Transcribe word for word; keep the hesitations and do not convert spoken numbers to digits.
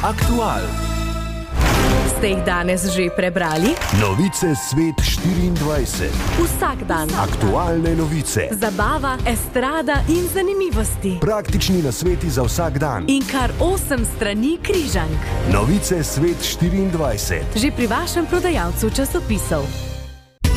Aktual. Ste jih danes že prebrali? Novice Svet štiriindvajset. Vsak dan. Aktualne novice. Zabava, estrada in zanimivosti. Praktični nasveti za vsak dan. In kar osem strani križank. Novice Svet štiriindvajset. Že pri vašem prodajalcu časopisov.